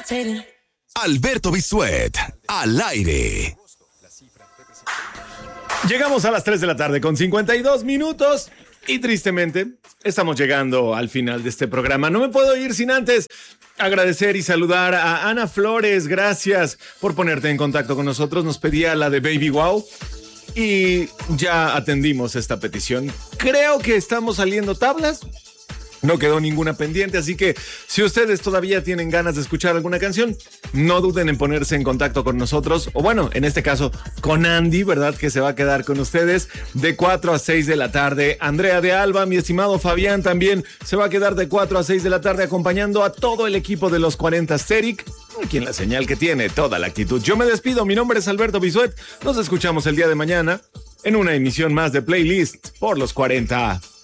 Alberto Bisuet, al aire. Llegamos a las 3 de la tarde con 52 minutos y tristemente estamos llegando al final de este programa. No me puedo ir sin antes agradecer y saludar a Ana Flores. Gracias por ponerte en contacto con nosotros. Nos pedía la de Baby Wow y ya atendimos esta petición. Creo que estamos saliendo tablas. No quedó ninguna pendiente, así que si ustedes todavía tienen ganas de escuchar alguna canción, no duden en ponerse en contacto con nosotros, o bueno, en este caso, con Andy, ¿verdad? Que se va a quedar con ustedes de 4 a 6 de la tarde. Andrea de Alba, mi estimado Fabián, también se va a quedar de 4 a 6 de la tarde acompañando a todo el equipo de los 40 Asteric, quien la señal que tiene toda la actitud. Yo me despido, mi nombre es Alberto Bisuet, nos escuchamos el día de mañana en una emisión más de Playlist por los 40.